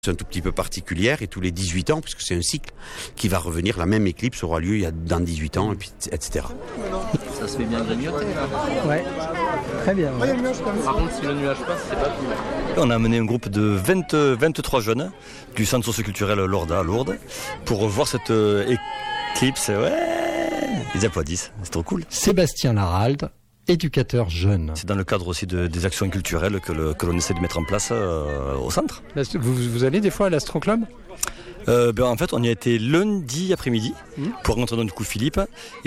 C'est un tout petit peu particulière et tous les 18 ans, puisque c'est un cycle qui va revenir, la même éclipse aura lieu dans 18 ans, et puis, etc. Ça se fait bien grignoter là. Ouais, très bien. Ouais. Par contre, si le nuage passe, c'est pas tout. On a amené un groupe de 23 jeunes du centre socioculturel Lorda à Lourdes pour voir cette éclipse. Ouais, ils applaudissent, c'est trop cool. Sébastien Laralde, éducateur jeune. C'est dans le cadre aussi des actions culturelles que l'on essaie de mettre en place au centre. Vous allez des fois à l'Astroclub ? En fait, on y a été lundi après-midi pour rencontrer donc du coup Philippe et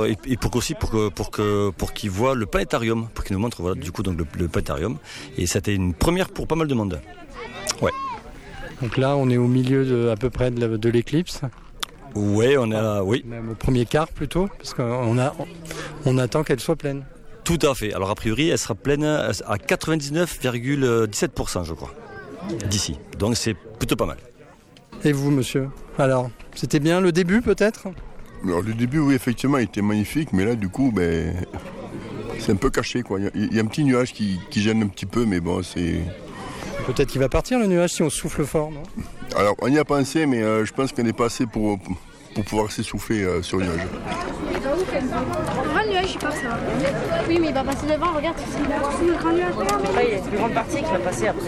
pour qu'il voit le planétarium, pour qu'il nous montre du coup donc le planétarium. Et c'était une première pour pas mal de monde. Ouais. Donc là, on est au milieu à peu près de l'éclipse. Ouais, oui. Même au premier quart plutôt, parce qu'on attend qu'elle soit pleine. Tout à fait. Alors a priori, elle sera pleine à 99,17%, je crois, d'ici. Donc c'est plutôt pas mal. Et vous, monsieur ? Alors, c'était bien le début peut-être ? Alors le début, oui, effectivement, il était magnifique, mais là, du coup, c'est un peu caché, quoi. Il y a un petit nuage qui gêne un petit peu, mais bon, c'est... Peut-être qu'il va partir le nuage si on souffle fort, non ? Alors, on y a pensé, mais je pense qu'on n'est pas assez pour pouvoir s'essouffler sur le nuage. On voit le nuage, il part, ça va. Oui, mais il va passer devant, regarde, c'est le grand nuage. Après, il y a une plus grande partie qui va passer après.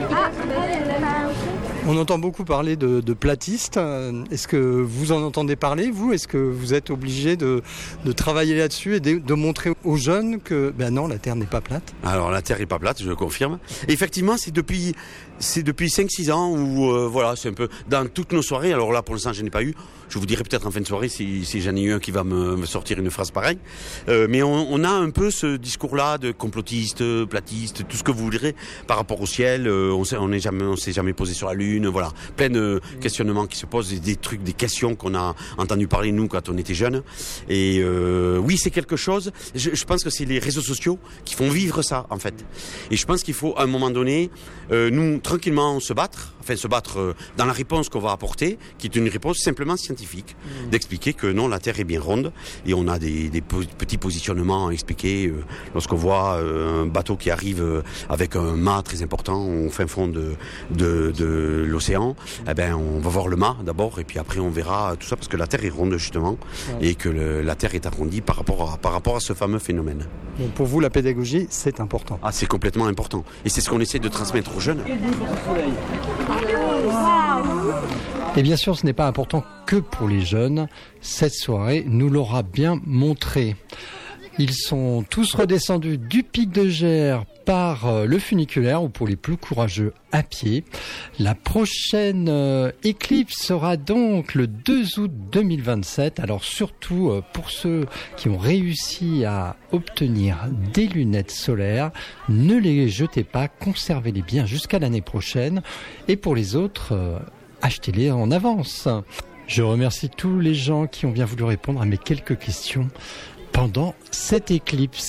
On entend beaucoup parler de platistes. Est-ce que vous en entendez parler, vous ? Est-ce que vous êtes obligé de travailler là-dessus et de montrer aux jeunes que, non, la Terre n'est pas plate ? Alors la Terre n'est pas plate, je le confirme. Et effectivement, c'est depuis 5-6 ans où, c'est un peu dans toutes nos soirées. Alors là, pour l'instant, je n'ai pas eu. Je vous dirai peut-être en fin de soirée si j'en ai eu un qui va me sortir une phrase pareille. Mais on a un peu ce discours-là de complotiste, platiste, tout ce que vous voudrez par rapport au ciel. On s'est jamais posé sur la Lune. Voilà, plein de questionnements qui se posent, des trucs, des questions qu'on a entendu parler nous quand on était jeunes. Et oui, c'est quelque chose. Je pense que c'est les réseaux sociaux qui font vivre ça en fait. Et je pense qu'il faut à un moment donné, nous tranquillement se battre dans la réponse qu'on va apporter, qui est une réponse simplement scientifique, d'expliquer que non, la Terre est bien ronde et on a des petits positionnements à expliquer. Lorsqu'on voit un bateau qui arrive avec un mât très important au fin fond de l'océan, on va voir le mât d'abord et puis après on verra tout ça parce que la Terre est ronde justement et que la Terre est arrondie par rapport à ce fameux phénomène. Donc pour vous, la pédagogie, c'est important. Ah, c'est complètement important et c'est ce qu'on essaie de transmettre aux jeunes. Et bien sûr, ce n'est pas important que pour les jeunes. Cette soirée nous l'aura bien montré. Ils sont tous redescendus du pic de Gers par le funiculaire ou pour les plus courageux à pied. La prochaine éclipse sera donc le 2 août 2027. Alors surtout pour ceux qui ont réussi à obtenir des lunettes solaires, ne les jetez pas, conservez-les bien jusqu'à l'année prochaine. Et pour les autres, achetez-les en avance. Je remercie tous les gens qui ont bien voulu répondre à mes quelques questions pendant cette éclipse.